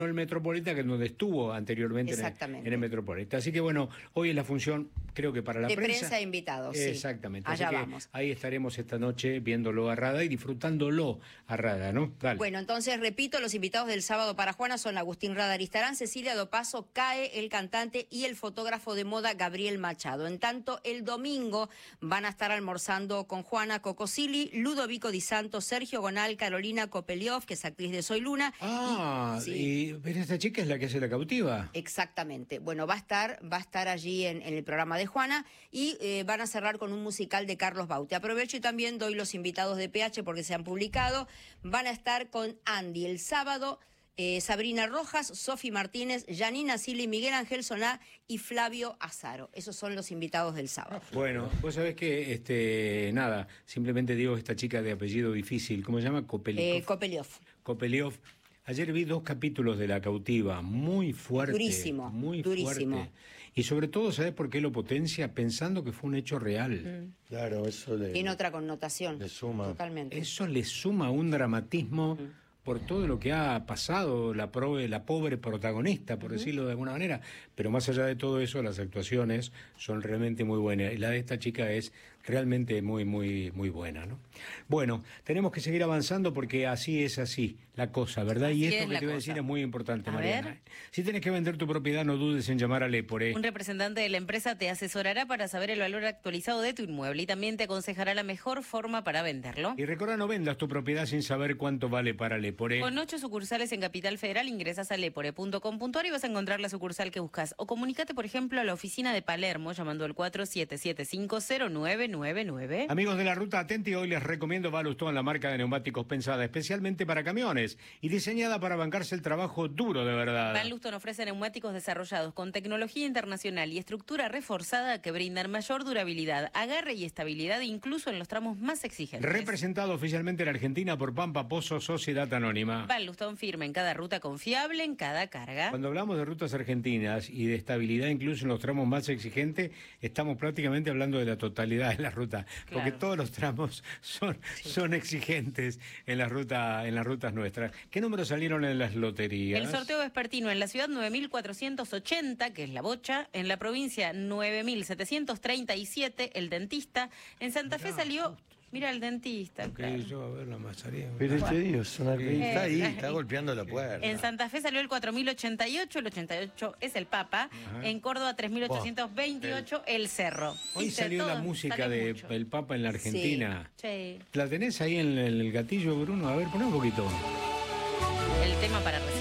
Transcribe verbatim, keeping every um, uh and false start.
el Metropolitan, que es donde estuvo anteriormente en el, en el Metropolitan. Así que bueno, hoy es la función, creo que para la de prensa. prensa e invitados, sí. Exactamente. Allá Así que vamos. ahí estaremos esta noche viéndolo a Rada y disfrutándolo a Rada, ¿no? Dale. Bueno, entonces repito, los invitados del sábado para Juana son Agustín Rada Aristarán, Cecilia Dopazo, Cae, el cantante, y el fotógrafo de moda Gabriel Machado. En tanto, el domingo van a estar almorzando con Juana Cocosili, Ludovico Di Santo, Sergio Gonal, Carolina Kopeliov, que es actriz de Soy Luna. Ah, y, sí. y pero esta chica es la que hace La Cautiva. Exactamente. Bueno, va a estar, va a estar allí en, en el programa de Juana y eh, van a cerrar con un musical de Carlos Bauti. Aprovecho y también doy los invitados de P H porque se han publicado. Van a estar con Andy el sábado, eh, Sabrina Rojas, Sofi Martínez, Janina Sili, Miguel Ángel Soná y Flavio Azaro. Esos son los invitados del sábado. Bueno, vos sabés que, este, nada, simplemente digo esta chica de apellido difícil, ¿cómo se llama? Kopeliov. Eh, Kopeliov. Kopeliov. Ayer vi dos capítulos de La Cautiva, muy fuerte. Durísimo, muy durísimo. fuerte. Y sobre todo, ¿sabés por qué lo potencia? Pensando que fue un hecho real. Mm. Claro, eso le... Tiene otra connotación. Le suma. Totalmente. Eso le suma un dramatismo mm. por todo lo que ha pasado la, pro, la pobre protagonista, por uh-huh. decirlo de alguna manera. Pero más allá de todo eso, las actuaciones son realmente muy buenas. Y la de esta chica es realmente muy, muy, muy buena, ¿no? Bueno, tenemos que seguir avanzando porque así es así la cosa, ¿verdad? Así y esto que te voy a cosa. decir es muy importante, a Mariana. Ver. Si tienes que vender tu propiedad, no dudes en llamar a Lepore. Un representante de la empresa te asesorará para saber el valor actualizado de tu inmueble y también te aconsejará la mejor forma para venderlo. Y recuerda, no vendas tu propiedad sin saber cuánto vale para Lepore. Con ocho sucursales en Capital Federal, ingresas a lepore punto com punto ar y vas a encontrar la sucursal que buscas. O comunícate, por ejemplo, a la oficina de Palermo llamando al cuatro siete siete cinco cero nueve nueve nueve. Amigos de la Ruta, atenti, hoy les recomiendo Valustone, la marca de neumáticos pensada especialmente para camiones y diseñada para bancarse el trabajo duro de verdad. Valustone ofrece neumáticos desarrollados con tecnología internacional y estructura reforzada que brindan mayor durabilidad, agarre y estabilidad incluso en los tramos más exigentes. Representado oficialmente en Argentina por Pampa Pozo Sociedad Anónima. Valustone firma en cada ruta confiable, en cada carga. Cuando hablamos de rutas argentinas y de estabilidad incluso en los tramos más exigentes, estamos prácticamente hablando de la totalidad de la ruta, claro. Porque todos los tramos son, sí. son exigentes en la ruta, en las rutas nuestras. ¿Qué números salieron en las loterías? El sorteo vespertino en la ciudad nueve mil cuatrocientos ochenta, que es la bocha, en la provincia nueve mil setecientos treinta y siete, el dentista, en Santa Mirá, Fe salió... Justo. Mira el dentista. Okay, claro. Yo a ver la masaría. Pero este Dios, una sí. está ahí, está golpeando la puerta. En Santa Fe salió el cuatro mil ochenta y ocho, el ochenta y ocho es el Papa. Ajá. En Córdoba tres mil ochocientos veintiocho, el Cerro. Hoy ¿Viste? salió Todo, la música del Papa en la Argentina. Sí. Sí. ¿La tenés ahí en el gatillo, Bruno? A ver, poné un poquito. El tema para recibir.